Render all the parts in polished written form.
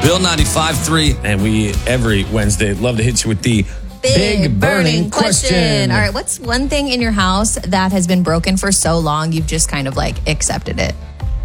Bill 95.3. And we, every Wednesday, love to hit you with the big burning question. All right, what's one thing in your house that has been broken for so long you've just kind of like accepted it?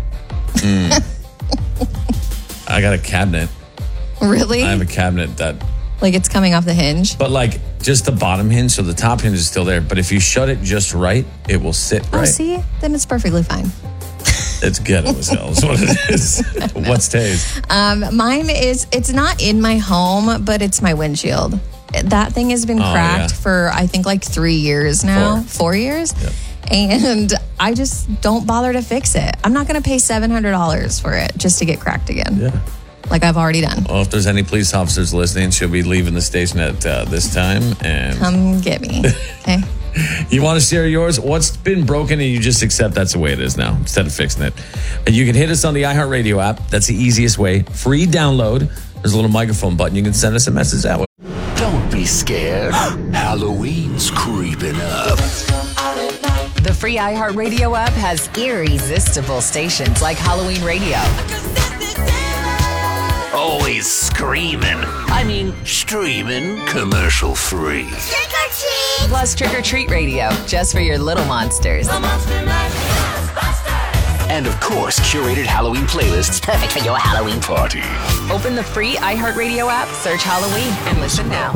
I got a cabinet. Really? I have a cabinet that... Like it's coming off the hinge? But like just the bottom hinge, so the top hinge is still there. But if you shut it just right, it will sit right. Oh, see? Then it's perfectly fine. It's ghetto as hell is what it is. What's Tay's? Mine is, it's not in my home, but it's my windshield. That thing has been cracked for, I think, like 3 years now. 4 years? Yep. And I just don't bother to fix it. I'm not going to pay $700 for it just to get cracked again. Yeah. Like I've already done. Well, if there's any police officers listening, she'll be leaving the station at this time. And come get me, okay? You want to share yours? What's been broken and you just accept that's the way it is now instead of fixing it? And you can hit us on the iHeartRadio app. That's the easiest way. Free download. There's a little microphone button. You can send us a message that way. Don't be scared. Halloween's creeping up. The free iHeartRadio app has irresistible stations like Halloween Radio. Always screaming. I mean, streaming commercial free. Trick or treat! Plus Trick or Treat Radio, just for your little monsters. And of course, curated Halloween playlists perfect for your Halloween party. Open the free iHeartRadio app, search Halloween, and listen now.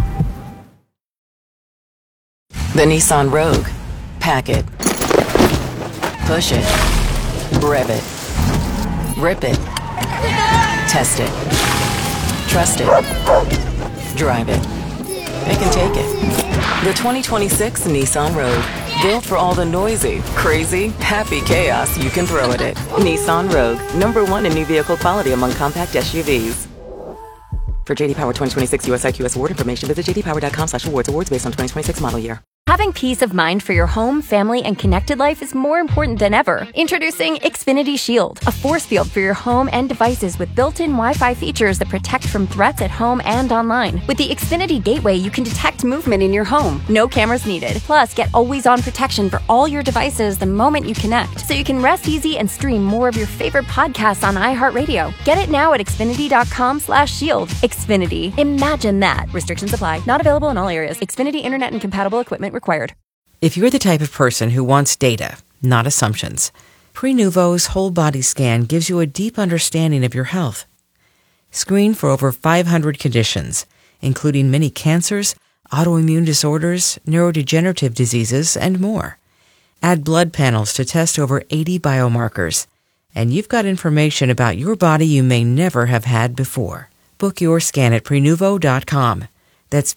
The Nissan Rogue. Pack it. Push it. Rev it. Rip it. Test it. Trust it. Drive it. They can take it. The 2026 Nissan Rogue. Built for all the noisy, crazy, happy chaos you can throw at it. Nissan Rogue. #1 in new vehicle quality among compact SUVs. For JD Power 2026 US IQS award information, visit jdpower.com/awards. Awards based on 2026 model year. Having peace of mind for your home, family, and connected life is more important than ever. Introducing Xfinity Shield, a force field for your home and devices with built-in Wi-Fi features that protect from threats at home and online. With the Xfinity Gateway, you can detect movement in your home. No cameras needed. Plus, get always-on protection for all your devices the moment you connect, so you can rest easy and stream more of your favorite podcasts on iHeartRadio. Get it now at Xfinity.com/shield. Xfinity. Imagine that. Restrictions apply. Not available in all areas. Xfinity Internet and compatible equipment required. If you're the type of person who wants data, not assumptions, Prenuvo's whole body scan gives you a deep understanding of your health. Screen for over 500 conditions, including many cancers, autoimmune disorders, neurodegenerative diseases, and more. Add blood panels to test over 80 biomarkers, and you've got information about your body you may never have had before. Book your scan at Prenuvo.com. That's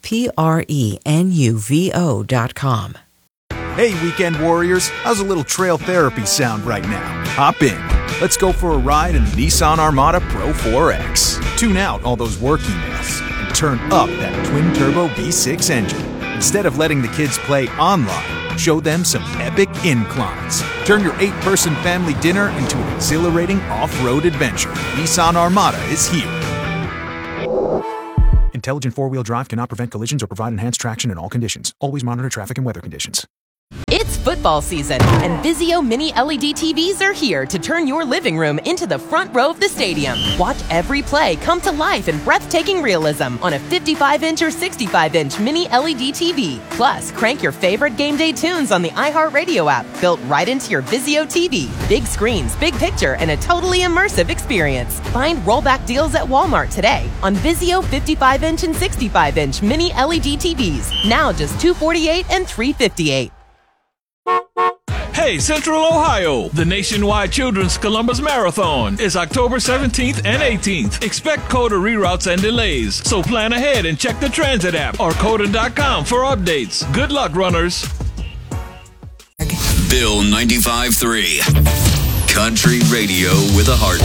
Prenuvo.com. Hey, weekend warriors, how's a little trail therapy sound right now? Hop in. Let's go for a ride in the Nissan Armada Pro 4X. Tune out all those work emails and turn up that twin-turbo V6 engine. Instead of letting the kids play online, show them some epic inclines. Turn your 8-person family dinner into an exhilarating off-road adventure. Nissan Armada is here. Intelligent four-wheel drive cannot prevent collisions or provide enhanced traction in all conditions. Always monitor traffic and weather conditions. It's football season, and Vizio Mini LED TVs are here to turn your living room into the front row of the stadium. Watch every play come to life in breathtaking realism on a 55-inch or 65-inch Mini LED TV. Plus, crank your favorite game day tunes on the iHeartRadio app, built right into your Vizio TV. Big screens, big picture, and a totally immersive experience. Find rollback deals at Walmart today on Vizio 55-inch and 65-inch Mini LED TVs. Now just $248 and $358. Hey, Central Ohio! The nationwide Children's Columbus Marathon is October 17th and 18th. Expect COTA reroutes and delays, so plan ahead and check the transit app or COTA.com for updates. Good luck, runners. Bill 95.3. Country radio with a heart.